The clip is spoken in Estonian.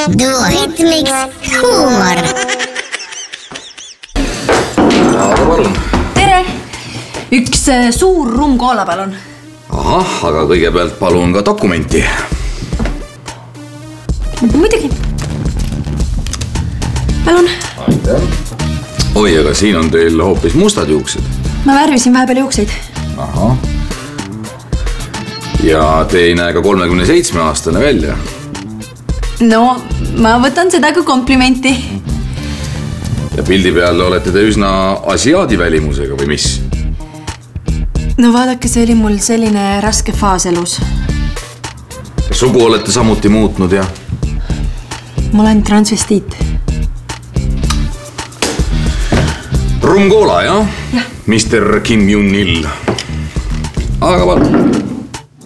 Duet miks huumor. Aga palun. Tere! Üks suur rumkoola palun. Ahah, aga kõigepealt palun ka dokumenti. Muidugi. Palun. Aitäh. Oi, aga siin on teil hoopis mustad juuksed. Ma värvisin vahepeal juukseid. Ahah. Ja te ei näe ka 37-aastane välja. No, ma võtan seda kui komplimenti. Ja pildi peal olete te üsna asiaadi välimusega või mis? No vaadake, see oli mul selline raske faas elus. Sugu olete samuti muutnud ja? Ma olen transvestiit. Rumkoola, jah? Jah. Mr. Kim Jong-il. Aga palun.